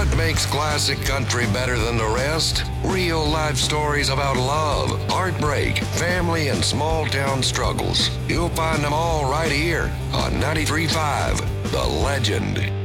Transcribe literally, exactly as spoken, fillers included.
What makes classic country better than the rest? Real life stories about love, heartbreak, family, and small town struggles. You'll find them all right here on ninety-three point five The Legend.